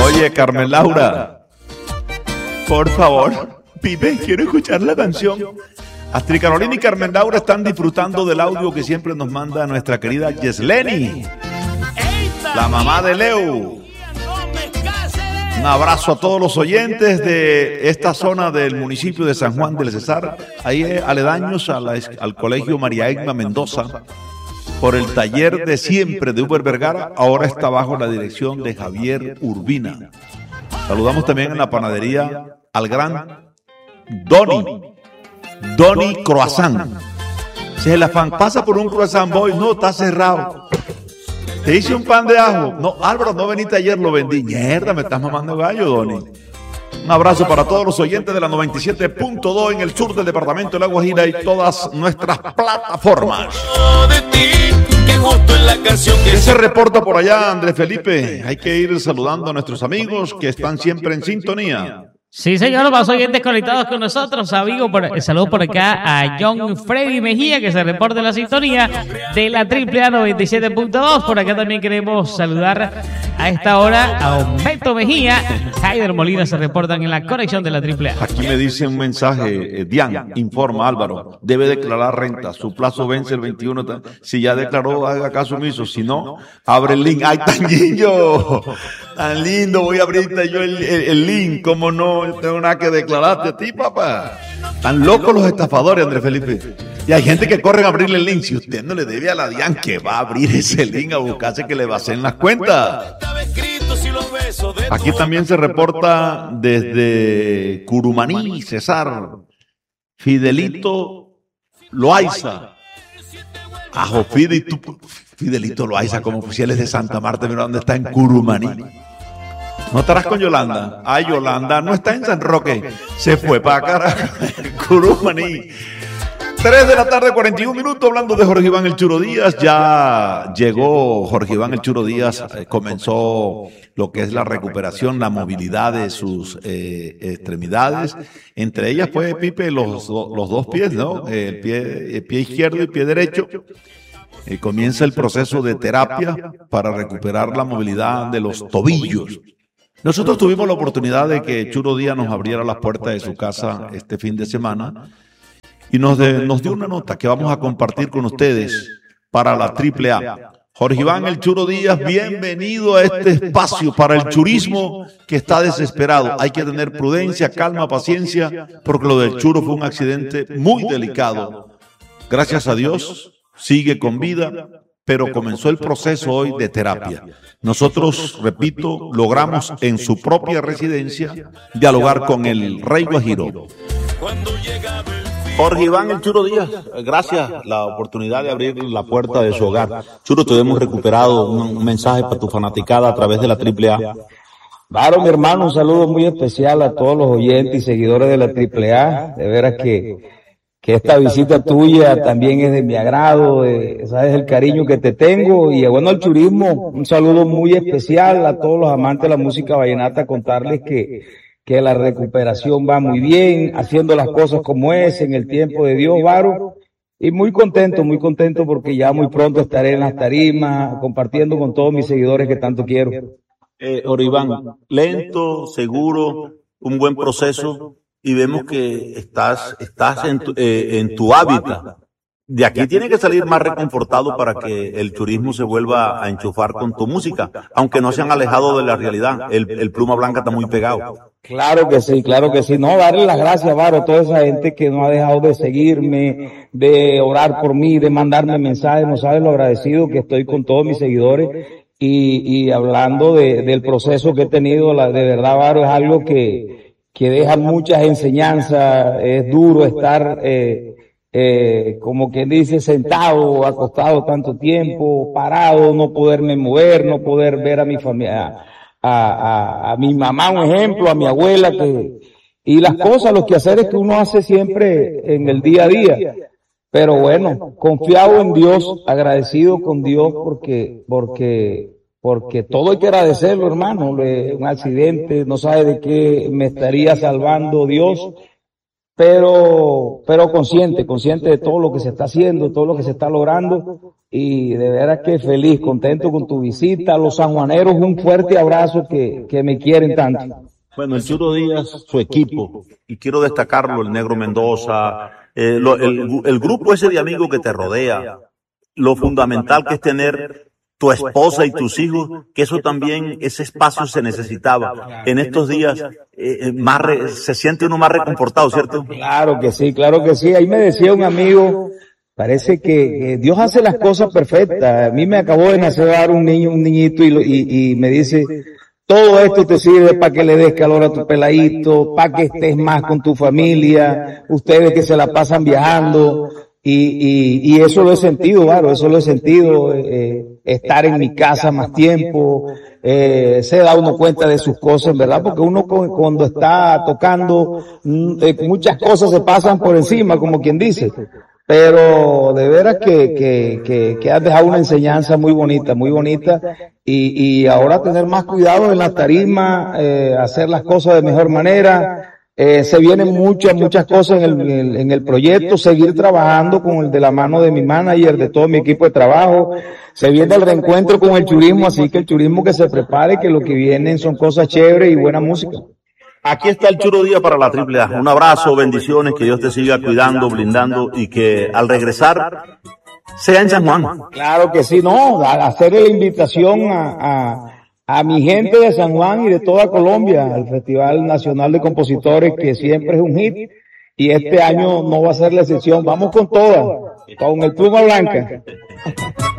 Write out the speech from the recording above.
Oye, Carmen Laura, por favor, Pipe, quiero escuchar la canción. Astrid Carolina y Carmen Laura están disfrutando del audio que siempre nos manda nuestra querida Yesleni, la mamá de Leo. Un abrazo a todos los oyentes de esta zona del municipio de San Juan del Cesar, ahí aledaños al Colegio María Egma Mendoza, por el taller de siempre de Uber Vergara, ahora está bajo la dirección de Javier Urbina. Saludamos también en la panadería al gran Doni Croissant. Si el afán pasa por un croissant boy, no, está cerrado. Te hice un pan de ajo. No, Álvaro, no veniste ayer, lo vendí. Mierda, me estás mamando gallo, Doni. Un abrazo para todos los oyentes de la 97.2 en el sur del departamento de La Guajira y todas nuestras plataformas. ¿Qué se reporta por allá, Andrés Felipe? Hay que ir saludando a nuestros amigos que están siempre en sintonía. Sí, señor, más oyentes conectados con nosotros. Saludos por acá a John Freddy Mejía, que se reporta en la sintonía de la AAA 97.2. Por acá también queremos saludar a esta hora a Humberto Mejía. Jaider Molina se reportan en la conexión de la AAA. Aquí me dice un mensaje, Dian, informa Álvaro, debe declarar renta, su plazo vence el 21. Si ya declaró, haga caso omiso, si no, abre el link. ¡Ay, tan lindo! Tan lindo, voy a abrirte yo el link, ¿cómo no? Tengo nada que declararte a ti, papá. Tan locos los estafadores, Andrés Felipe. Y hay gente que corre a abrirle el link. Si usted no le debe a la DIAN, que va a abrir ese link a buscarse que le vacen las cuentas. Aquí también se reporta desde Curumaní, Cesar, Fidelito Loaiza. Ajo, Fidelito Loaiza, como oficiales de Santa Marta, mira dónde está, en Curumaní. ¿No estarás con Yolanda? Ay, Yolanda no está en San Roque. Se fue para acá, Curumaní. 3 de la tarde, 41 minutos, hablando de Jorge Iván El Churo Díaz. Ya llegó Jorge Iván El Churo Díaz, comenzó lo que es la recuperación, la movilidad de sus extremidades. Entre ellas, pues, Pipe, los dos pies, ¿no? El pie izquierdo y el pie derecho. Comienza el proceso de terapia para recuperar la movilidad de los tobillos. Nosotros tuvimos la oportunidad de que Churo Díaz nos abriera las puertas de su casa este fin de semana y nos dio una nota que vamos a compartir con ustedes para la AAA. Jorge Iván El Churo Díaz, bienvenido a este espacio para el churismo que está desesperado. Hay que tener prudencia, calma, paciencia, porque lo del Churo fue un accidente muy delicado. Gracias a Dios, sigue con vida, pero comenzó el proceso hoy de terapia. Nosotros, repito, logramos en su propia residencia dialogar con el Rey Guajiro. Jorge Iván El Churo Díaz, gracias la oportunidad de abrir la puerta de su hogar. Churo, te hemos recuperado un mensaje para tu fanaticada a través de la AAA. Claro, mi hermano, un saludo muy especial a todos los oyentes y seguidores de la AAA. De veras que esta visita tuya también es de mi agrado, sabes el cariño que te tengo. Y bueno, al churismo, un saludo muy especial a todos los amantes de la música vallenata, contarles que la recuperación va muy bien, haciendo las cosas como es, en el tiempo de Dios, Varo. Y muy contento porque ya muy pronto estaré en las tarimas, compartiendo con todos mis seguidores que tanto quiero. Jorge Iván, lento, seguro, un buen proceso. Y vemos que estás en tu hábitat. De aquí tiene que salir más reconfortado para que el turismo se vuelva a enchufar con tu música, aunque no se han alejado de la realidad. El Pluma Blanca está muy pegado. Claro que sí. No, darle las gracias, Varo, a toda esa gente que no ha dejado de seguirme, de orar por mí, de mandarme mensajes. No sabes lo agradecido que estoy con todos mis seguidores. Y hablando del proceso que he tenido, de verdad, Varo, es algo que deja muchas enseñanzas. Es duro estar, como quien dice, sentado, acostado tanto tiempo, parado, no poderme mover, no poder ver a mi familia, a mi mamá, un ejemplo, a mi abuela, y las cosas, los quehaceres que uno hace siempre en el día a día. Pero bueno, confiado en Dios, agradecido con Dios porque todo hay que agradecerlo, hermano. Un accidente, no sabe de qué me estaría salvando Dios. pero consciente de todo lo que se está haciendo, todo lo que se está logrando, y de veras que feliz, contento con tu visita. A los sanjuaneros un fuerte abrazo que me quieren tanto. Bueno, el Churo Díaz, su equipo, y quiero destacarlo, el Negro Mendoza, el grupo ese de amigos que te rodea, lo fundamental que es tener tu esposa y tus hijos, que eso también, ese espacio se necesitaba. En estos días, se siente uno más reconfortado, ¿cierto? Claro que sí, claro que sí. Ahí me decía un amigo, parece que Dios hace las cosas perfectas. A mí me acabó de nacer un niñito y me dice, todo esto te sirve para que le des calor a tu peladito, para que estés más con tu familia, ustedes que se la pasan viajando. Y eso lo he sentido, claro, eso lo he sentido, estar en mi casa más tiempo, se da uno cuenta de sus cosas, ¿verdad? Porque uno cuando está tocando, muchas cosas se pasan por encima, como quien dice. Pero de veras que has dejado una enseñanza muy bonita, y ahora tener más cuidado en la tarima, hacer las cosas de mejor manera. Se vienen muchas cosas en el proyecto, seguir trabajando con el de la mano de mi manager, de todo mi equipo de trabajo. Se viene el reencuentro con el churismo, así que el churismo que se prepare, que lo que vienen son cosas chéveres y buena música. Aquí está el Churo Díaz para la AAA. Un abrazo, bendiciones, que Dios te siga cuidando, blindando, y que al regresar sea en San Juan. Claro que sí, no, hacerle la invitación a mi gente de San Juan y de toda Colombia, al Festival Nacional de Compositores, que siempre es un hit, y este año no va a ser la excepción. Vamos con todas, con el Pluma Blanca.